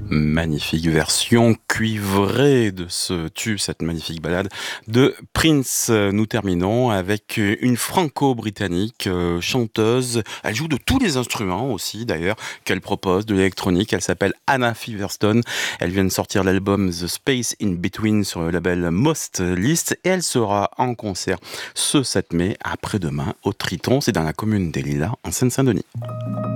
Magnifique version cuivrée de ce tube, cette magnifique balade de Prince. Nous terminons avec une franco-britannique chanteuse. Elle joue de tous les instruments aussi d'ailleurs qu'elle propose, de l'électronique. Elle s'appelle Anna Feverstone. Elle vient de sortir l'album The Space in Between sur le label Most List et elle sera en concert ce 7 mai après-demain au Triton. C'est dans la commune des Lilas en Seine-Saint-Denis.